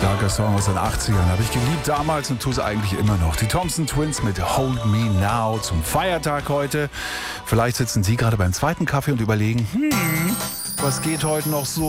Starker Song aus den 80ern. Habe ich geliebt damals und tue es eigentlich immer noch. Die Thompson Twins mit Hold Me Now zum Feiertag heute. Vielleicht sitzen Sie gerade beim zweiten Kaffee und überlegen, was geht heute noch so?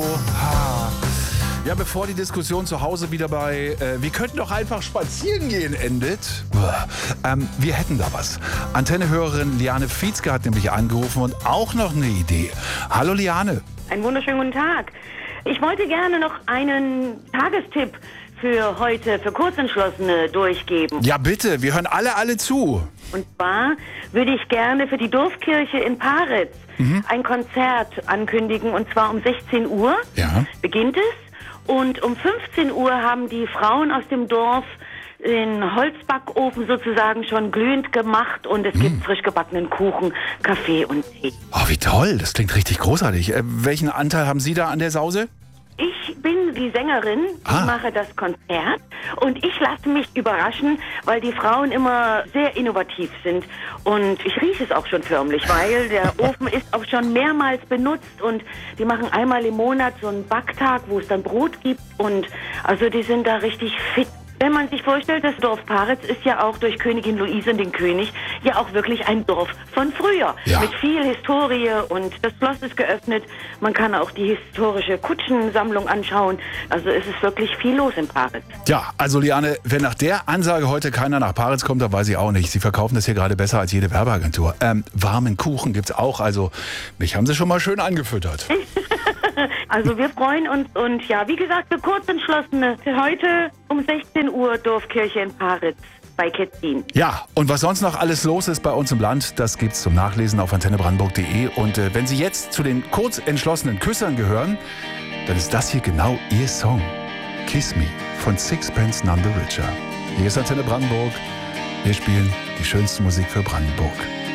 Ja, bevor die Diskussion zu Hause wieder bei wir könnten doch einfach spazieren gehen endet. Wir hätten da was. Antennehörerin Liane Fietzke hat nämlich angerufen und auch noch eine Idee. Hallo Liane. Einen wunderschönen guten Tag. Ich wollte gerne noch einen Tagestipp für heute, für Kurzentschlossene durchgeben. Ja bitte, wir hören alle zu. Und zwar würde ich gerne für die Dorfkirche in Paritz ein Konzert ankündigen. Und zwar um 16 Uhr beginnt es. Und um 15 Uhr haben die Frauen aus dem Dorf den Holzbackofen sozusagen schon glühend gemacht und es gibt frisch gebackenen Kuchen, Kaffee und Tee. Oh, wie toll, das klingt richtig großartig. Welchen Anteil haben Sie da an der Sause? Ich bin die Sängerin, ich mache das Konzert und ich lasse mich überraschen, weil die Frauen immer sehr innovativ sind und ich rieche es auch schon förmlich, weil der Ofen ist auch schon mehrmals benutzt und die machen einmal im Monat so einen Backtag, wo es dann Brot gibt und also die sind da richtig fit. Wenn man sich vorstellt, das Dorf Paritz ist ja auch durch Königin Luise und den König ja auch wirklich ein Dorf von früher. Ja. Mit viel Historie und das Schloss ist geöffnet. Man kann auch die historische Kutschensammlung anschauen. Also es ist wirklich viel los in Paritz. Ja, also Liane, wenn nach der Ansage heute keiner nach Paritz kommt, dann weiß ich auch nicht. Sie verkaufen das hier gerade besser als jede Werbeagentur. Warmen Kuchen gibt's auch, also mich haben Sie schon mal schön angefüttert. Also wir freuen uns und ja, wie gesagt, für Kurzentschlossene heute um 16 Uhr Dorfkirche in Paritz bei Ketzin. Ja, und was sonst noch alles los ist bei uns im Land, das gibt's zum Nachlesen auf antennebrandenburg.de. Und wenn Sie jetzt zu den kurzentschlossenen Küssern gehören, dann ist das hier genau Ihr Song. Kiss Me von Sixpence None the Richer. Hier ist Antenne Brandenburg. Wir spielen die schönste Musik für Brandenburg.